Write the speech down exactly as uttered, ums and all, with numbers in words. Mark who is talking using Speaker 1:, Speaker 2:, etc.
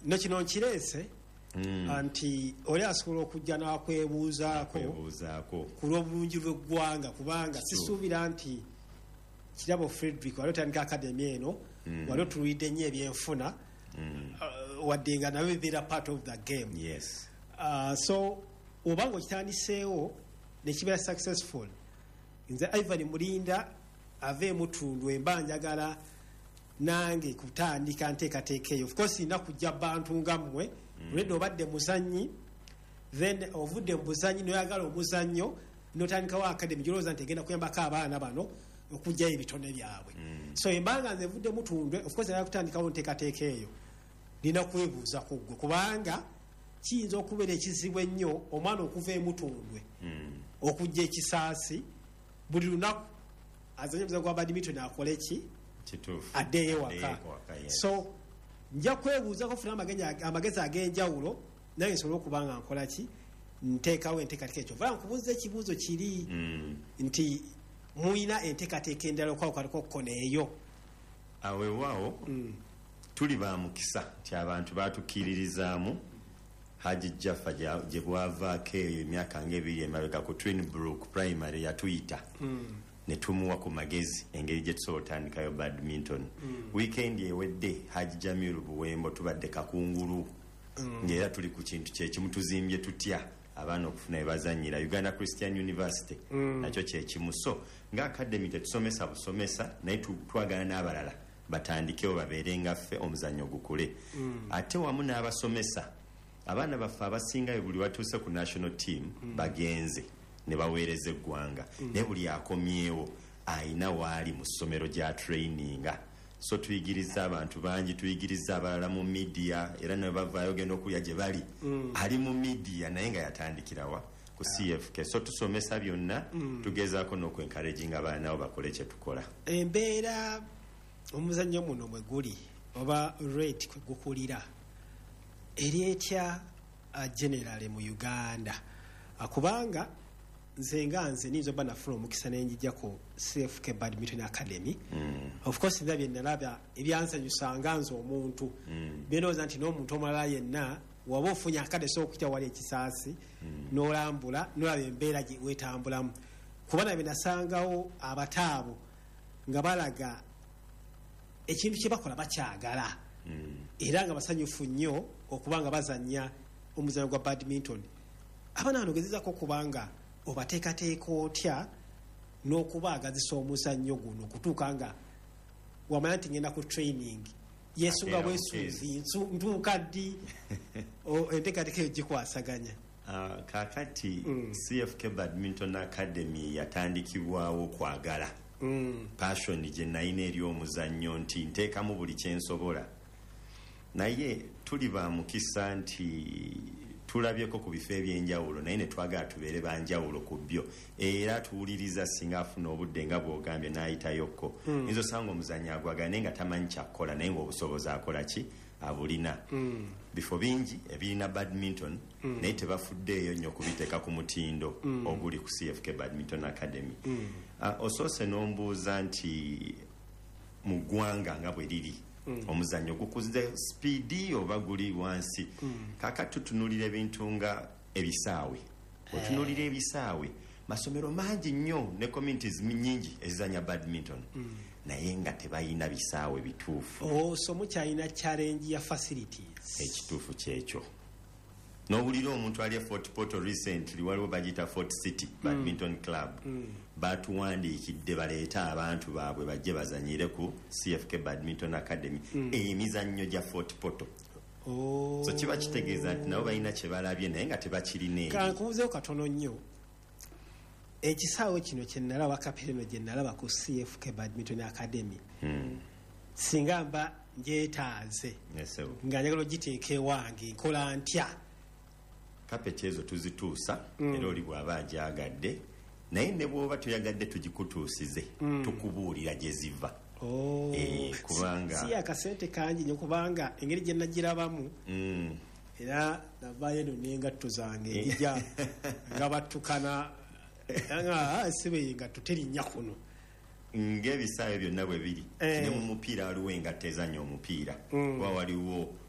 Speaker 1: no kino nkirese mm. anti oli asobola okujja n'akwebuuzaako ku lw'obulungi bw'eggwanga kubanga sure. sisuubira nti kirabo Frederick wali otandika academy eno mm. wali otunuulidde nnyo ebyenfuna mm. uh, wadde nga nabyo bibeera part of the game
Speaker 2: yes.
Speaker 1: uh, so obanga okitandiseewo ne kibeera successful nze Ivan Mulinda aveemu tundu emba njagala nange kutandika nteekateeka eyo of course ina kujja bantu nga mmwe olwedde obadde muzannyi then ovudde mu buzannyi noyagala omuzannyo notandikawo academy gyolowooza nti egenda kuyambako abaana bano okugjayo ebitone byabwe mm. so embanga nze vudde mutundwe of course naya kutandikawo nteekateeka eyo nina kwebuuza ku ggwe kubanga kiyinza okubeera ekizibu ennyo omwana okuva emutundwe mm. okujja ekisaasi buli lunaku azanye muzannyo gwa badminton akole ki addeeyo waka so nja kwebuuzako funa amagezi ag'enjawulo naye nsobola okubanga nkola ki nteekawo enteekateeka ekyo vala nkubuuza ekibuuzo kiri mm. nti muyina enteekateeka endala okwawukaliko okukona eyo
Speaker 2: aweewaawo mm. tuli ba mukisa nti abantu baatukkiririzaamu Haji Jaffa gye bwavaako eyo emyaka ng'ebiri emabega ku Twinbrook primary yatuyita mm. ne tumuwa ku magezi engeri gye tusobola otandikayo badminton mm. weekend ewedde Haji Jamiru Buwembo tubadde kakungulu mm. ng'era tuli ku kintu kyekimu tuzimbye tutya abaana okufuna ebazanyira Uganda Christian University mm. nakyo kyekimu so nga academy tetusomesa busomesa naye twagala n'abalala batandikewo babeere ngaffe omuzannyo gukule mm. ate wamu n'abasomesa abaana baffe abasingayo buli watuuse ku national team mm. bagenze ne baweereza eggwanga mm. ne buli akomyewo ayina waali mu ssomero gya traininga so tuyigiriza abantu bangi tuyigiriza abalala mu media era ne bavaayo genda okulya gye bali mm. ali mu media naye nga yatandikirawa ku C F K so tusomesa byonna mm. tugezaako n'okwencouraginga abaana nabo bakole kye tukola
Speaker 1: embeera omuzannyo muno mwe guli oba rate kwe gukulira eri etya uh, general mu Uganda uh, kubanga nze nga nze nizo bana from omukisa n'enjija ku C F K Badminton Academy mm. of course ndabye nalaba ebyansanyusanga nze omuntu mm. byendowooza nti n'omuntu omulala yenna waba ofunye akade so okutya wali ekisaasi mm. n'olambula n'olaba embeera gye weetambulamu kuba nabye nasangawo abataabo nga balaga ekintu kye bakola bakyagala mm. era nga basanyufu nnyo okuba nga bazannya omuzannyo gwa badminton abaana bano gezezaako kubanga obateekateeka otya n'okubaagazisa omuzannyo guno okutuuka nga wamanya nti ngenda ku training yesunga bwesuuzi ntuuka ddi enteekateeka eyo gikwasaganya
Speaker 2: uh, kakati mm. C F K Badminton Academy yatandikibwawo kwagala mm. passion gye nayina eri omuzannyo nti nteekamu buli kyensobola naye tuli ba mukisa nti tulabyeko ku bifo ebyenjawulo naye ne twagala tubeere banjawulo ku byo era tuwuliriza singa afuna obudde nga bw'ogambye n'ayitayokko mm. nizo sanga omuzannyo agwagala naye nga tamanyi kyakkola naye ng'obusobozi akola ki abulina mm. bifo bingi ebirina badminton mm. naye tebafuddeeyo nnyo kubiteeka ku mutindo mm. oguli ku C F K Badminton Academy mm. uh, osoose n'ombuuza nti mu ggwanga nga bwe liri Mm. omuzannyo gukuze speedi oba guli wansi mm. kaka tutunulira ebintu nga ebisaawe otunulira ebisaawe masomero mangi nnyo ne communities nyingi ezizanya badminton mm. naye nga tebayina bisaawe bituufu
Speaker 1: oh, so mukyalina challenge ya facilities
Speaker 2: ekituufu kyekyo n'owulira omuntu ali e Fort Portal recently waliwo bagita Fort City Badminton mm. Club mm. batuwandiikidde baleeta abantu baabwe bajje bazanyire ku C F K Badminton Academy mm. emizannyo gya Fort Portal oh. so kiba kitegeeza nti nabo balina kye balabye naye nga tebakirina eri
Speaker 1: kankubuzeewo katono nnyo ekisaawe kino kye nalaba kapireno gye nalaba ku C F K Badminton Academy mm. singa mba njeetaaze
Speaker 2: yes,
Speaker 1: nga njagala ogiteeka ewange nkola ntya
Speaker 2: kapeti ezo tuzituusa mm. era oli bw'aba agyagadde naye ne bw'oba toyagadde tugikutuusize mm. tukubuulira gye ziva
Speaker 1: oh.
Speaker 2: e, kubanga
Speaker 1: si, si akasente kangi nnyo kubanga engeri gye nagirabamu mm. era navaayo eno n'engatto zange ejija nga battukana nga sibe engatto terinnya kuno
Speaker 2: ng'ebisaawe byonna bwe biri eh. ne mu mupiira waliwo engatto ezannya omupiira mm. kuba waliwo